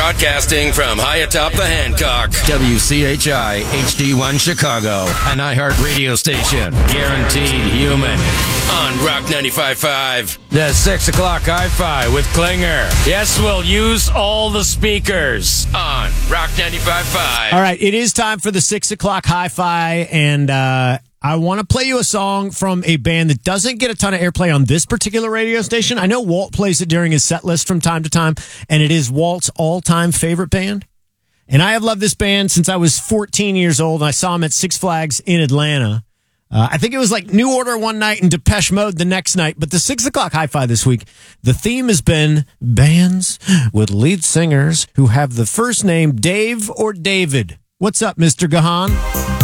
Broadcasting from high atop the Hancock. WCHI HD1 Chicago. An iHeart radio station. Guaranteed human. On Rock 95.5. The 6 o'clock Hi-Fi with Klinger. Yes, we'll use all the speakers. On Rock 95.5. All right, it is time for the 6 o'clock Hi-Fi, and I want to play you a song from a band that doesn't get a ton of airplay on this particular radio station. I know Walt plays it during his set list from time to time, and it is Walt's all-time favorite band. And I have loved this band since I was 14 years old, and I saw them at Six Flags in Atlanta. I think it was like New Order one night and Depeche Mode the next night. But the 6 o'clock Hi-Fi this week, the theme has been bands with lead singers who have the first name Dave or David. What's up, Mr. Gahan?